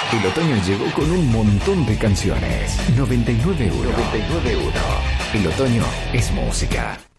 El otoño llegó con un montón de canciones. 99.1. El otoño es música.